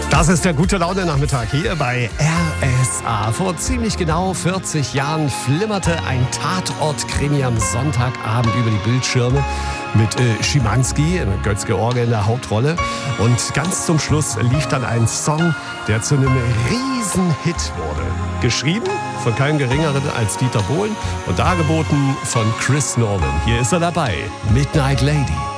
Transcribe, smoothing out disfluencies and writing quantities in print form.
Das ist der Gute-Laune-Nachmittag hier bei RSA. Vor ziemlich genau 40 Jahren flimmerte ein Tatort-Krimi am Sonntagabend über die Bildschirme mit Schimanski, Götz-George in der Hauptrolle. Und ganz zum Schluss lief dann ein Song, der zu einem Riesenhit wurde. Geschrieben von keinem Geringeren als Dieter Bohlen und dargeboten von Chris Norman. Hier ist er dabei, Midnight Lady.